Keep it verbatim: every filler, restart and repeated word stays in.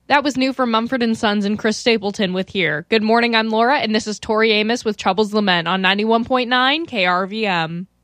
That was new from Mumford and Sons and Chris Stapleton with Here. Good morning, I'm Laura, and this is Tori Amos with Trouble's Lament on ninety-one point nine K R V M.